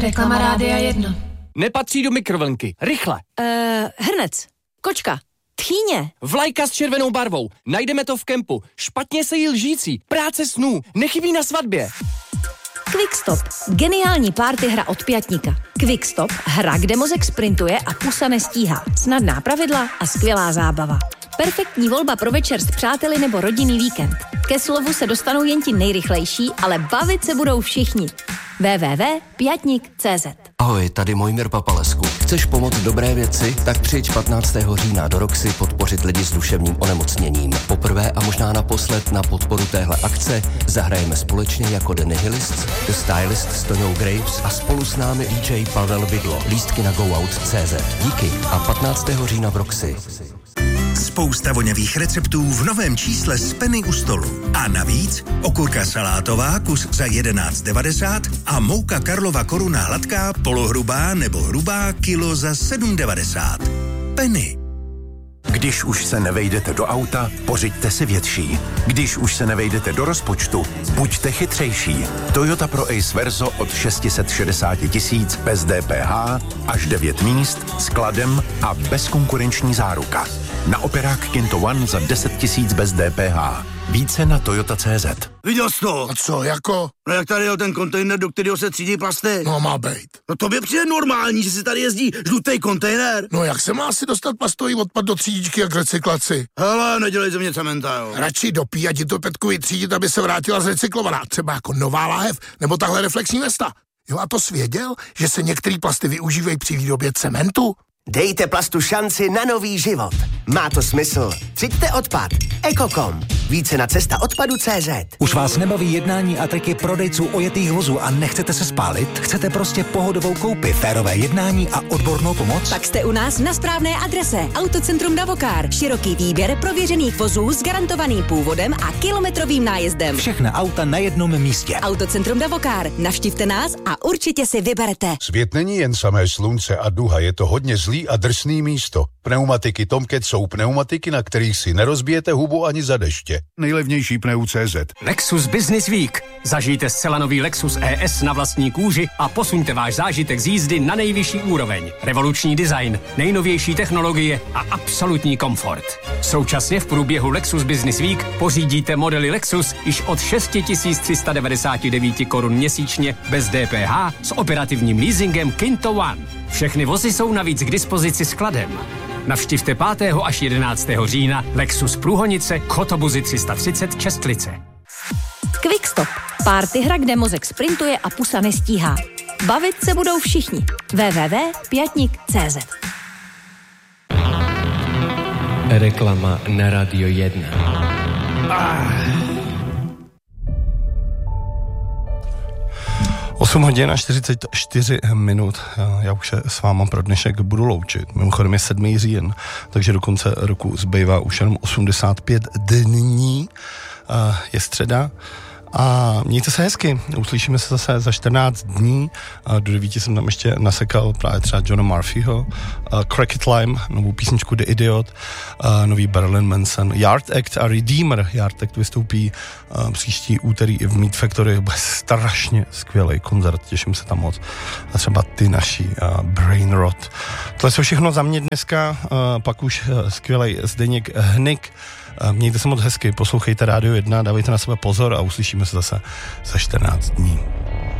Reklama Rádia 1. Nepatří do mikrovlnky. Rychle. Hrnec. Kočka. Tchýně. Vlajka s červenou barvou. Najdeme to v kempu. Špatně se jí lžící. Práce snů. Nechybí na svatbě. Quickstop. Geniální party hra od Pětníka. Quickstop. Hra, kde mozek sprintuje a pusa nestíhá. Snadná pravidla a skvělá zábava. Perfektní volba pro večer s přáteli nebo rodinný víkend. Ke slovu se dostanou jen ti nejrychlejší, ale bavit se budou všichni. www.piatnik.cz. Ahoj, tady Mojmír Papalesku. Chceš pomoct dobré věci? Tak přijď 15. října do Roxy podpořit lidi s duševním onemocněním. Poprvé a možná naposled na podporu téhle akce zahrajeme společně jako The Nihilists, The Stylists s Toňou Graves a spolu s námi DJ Pavel Vidlo. Lístky na GoOut.cz. Díky a 15. října v Roxy. Spousta voňavých receptů v novém čísle z Penny u stolu. A navíc okurka salátová kus za 11,90 a mouka Karlova Koruna hladká, polohrubá nebo hrubá kilo za 7,90. Penny. Když už se nevejdete do auta, pořiďte si větší. Když už se nevejdete do rozpočtu, buďte chytřejší. Toyota Pro Ace Verso od 660 000 bez DPH, až 9 míst, skladem a bezkonkurenční záruka. Na operák Kinto One za 10 000 bez DPH. Více na Toyota.cz. Viděl jsi to? A co, jako? No jak tady jel ten kontejner, do kterého se třídí plasty? No má bejt. No tobě přijde normální, že si tady jezdí žlutej kontejner? No jak se má asi dostat plastový odpad do třídičky a k recyklaci? Hele, nedělej ze mě cementa, jo. Radši dopí a ti to Petku vytřídit, aby se vrátila zrecyklovaná. Třeba jako nová láhev, nebo tahle reflexní vesta. Jo, a to svěděl, že se některé plasty využívají při výrobě cementu? Dejte plastu šanci na nový život. Má to smysl. Třiďte odpad. Ekokom. Více na cestaodpadu.cz. Už vás nebaví jednání a triky prodejců ojetých vozů a nechcete se spálit? Chcete prostě pohodovou koupi, férové jednání a odbornou pomoc? Tak jste u nás na správné adrese. Autocentrum Davokar. Široký výběr prověřených vozů s garantovaným původem a kilometrovým nájezdem. Všechna auta na jednom místě. Autocentrum Davokar. Navštivte nás a určitě si vyberete. Svět není jen samé slunce a duha, je to hodně zlý a drsný místo. Pneumatiky Tomcat jsou pneumatiky, na kterých si nerozbijete hubu ani za deště. Nejlevnější pneu.cz. Lexus Business Week. Zažijte zcela nový Lexus ES na vlastní kůži a posuňte váš zážitek z jízdy na nejvyšší úroveň. Revoluční design, nejnovější technologie a absolutní komfort. Současně v průběhu Lexus Business Week pořídíte modely Lexus již od 6 399 korun měsíčně bez DPH s operativním leasingem Kinto One. Všechny vozy jsou navíc k dispozici skladem. Navštivte 5. až 11. října Lexus Průhonice, Chotobuzy 330 Čestlice. Quickstop. Party hra, kde mozek sprintuje a pusa nestíhá. Bavit se budou všichni. www.piatnik.cz. Reklama na Radio 1. 8 hodin a 44 minut. Já už se s váma pro dnešek budu loučit. Mimochodem je 7. říjen, takže do konce roku zbývá už jenom 85 dní. Je středa. A mějte se hezky, uslyšíme se zase za 14 dní. Do 9 jsem tam ještě nasekal právě třeba Johna Murphyho, Cracked Lime, novou písničku The Idiot, nový Marilyn Manson, Yard Act a Redeemer. Yard Act vystoupí příští úterý i v Meat Factory, bude strašně skvělý koncert, těším se tam moc. A třeba ty naši Brain Rot. Tohle jsou všechno za mě dneska, pak už skvělej Zdeněk Hnyk. Mějte se moc hezky, poslouchejte Rádio 1, dávejte na sebe pozor a uslyšíme se zase za 14 dní.